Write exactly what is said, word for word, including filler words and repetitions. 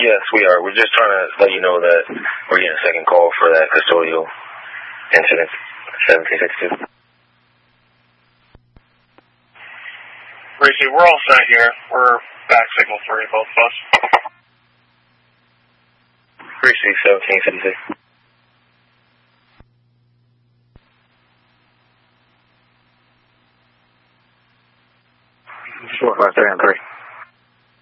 Yes, we are. We're just trying to let you know that we're getting a second call for that custodial incident, seventeen sixty-two. Gracie, we're all set here. We're back signal three, both of us. Gracie, seventeen sixty-six. Short five three on three.